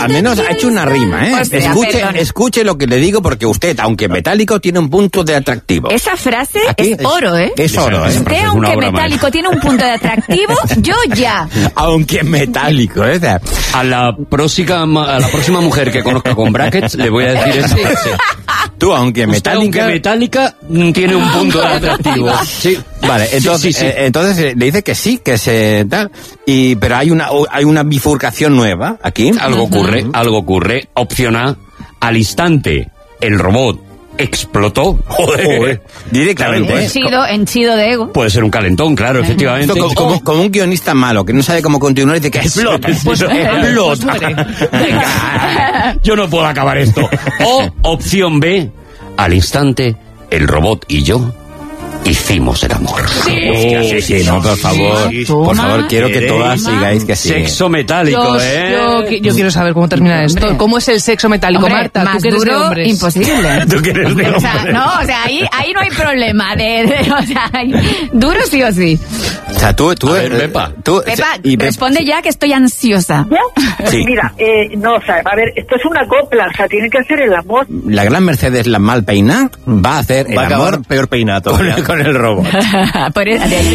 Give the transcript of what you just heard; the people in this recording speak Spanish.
al menos ha hecho una rima, ¿eh? O sea, Escuche lo que le digo, porque usted, aunque metálico, tiene un punto de atractivo. Esa frase Aquí es oro, ¿eh? Es oro, ¿eh? Usted, aunque metálico, tiene un punto de atractivo, yo ya. Aunque metálico, ¿eh? A la próxima mujer que conozca con brackets le voy a decir eso. Sí. Tú, aunque metálica, tiene un punto de atractivo. Sí. Vale, entonces, sí. Entonces le dice que sí, que se tal, pero hay una bifurcación nueva aquí. Algo ocurre. Opción A, al instante, el robot explotó. Joder. Directamente. Henchido de ego. Puede ser un calentón, claro, efectivamente. Como un guionista malo, que no sabe cómo continuar y dice que explota. Explota. Venga, yo no puedo acabar esto. O opción B, al instante, el robot y yo hicimos el amor. Sí, no, por favor, quiero que todas sigáis que sí. Sexo metálico, Yo quiero saber cómo termina esto. Hombre. ¿Cómo es el sexo metálico, Hombre, Marta? más tú que eres de duro, hombres. imposible. Tú que eres de hombres. O sea, ahí no hay problema. Duro sí o sí. O sea, tú Pepa, y responde ya que estoy ansiosa. ¿Ya? Sí. Mira, no, o sea, a ver, esto es una copla, o sea, tienen que hacer el amor. la gran Mercedes, la mal peina, va a hacer el amor peor peinado con el robot. Por eso-